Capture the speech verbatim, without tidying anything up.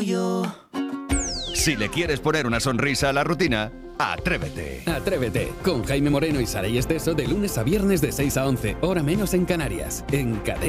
yo. Si le quieres poner una sonrisa a la rutina, atrévete. Atrévete, con Jaime Moreno y Saray Esteso de lunes a viernes de seis a once, hora menos en Canarias, en Cadena.